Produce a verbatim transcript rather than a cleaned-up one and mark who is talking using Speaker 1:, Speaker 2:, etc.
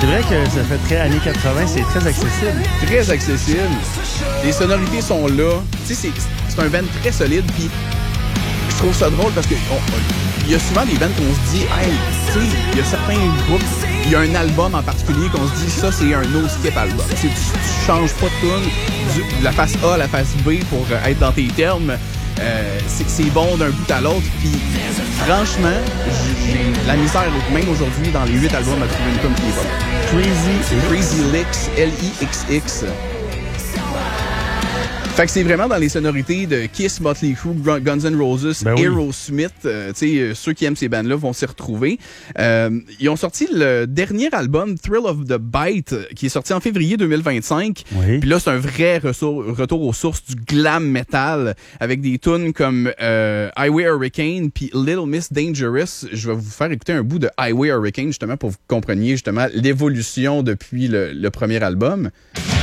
Speaker 1: C'est vrai que ça fait très années quatre-vingts, c'est très accessible.
Speaker 2: Très accessible. Les sonorités sont là. Tu sais, c'est, c'est un band très solide, puis je trouve ça drôle parce que il y a souvent des bands qu'on se dit, hey, tu sais, il y a certains groupes, il y a un album en particulier qu'on se dit, ça, c'est un no-skip album. Tu, tu changes pas de tune de la face A à la face B pour être dans tes termes. Euh, c'est, c'est bon d'un bout à l'autre, puis franchement, j'ai la misère, même aujourd'hui, dans les huit albums, à trouver une tune qui est bonne.
Speaker 1: Crazy
Speaker 2: Crazy Lixx, L I X X. Fait que c'est vraiment dans les sonorités de Kiss, Motley Crue, Guns N' Roses, ben oui. Aerosmith. Euh, tu sais, euh, ceux qui aiment ces bandes-là vont s'y retrouver. Euh, ils ont sorti le dernier album, Thrill of the Bite, qui est sorti en février deux mille vingt-cinq. Oui. Puis là, c'est un vrai retour, retour aux sources du glam metal avec des tunes comme euh, Highway Hurricane puis Little Miss Dangerous. Je vais vous faire écouter un bout de Highway Hurricane justement pour que vous compreniez justement l'évolution depuis le, le premier album.